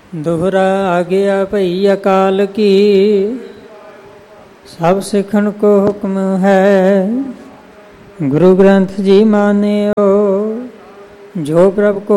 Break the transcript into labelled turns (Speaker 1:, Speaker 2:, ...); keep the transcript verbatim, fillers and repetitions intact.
Speaker 1: दोहरा आज्ञा भई अकाल की, सब सिखन को हुक्म है। गुरु ग्रंथ जी मान्यो, जो प्रभु को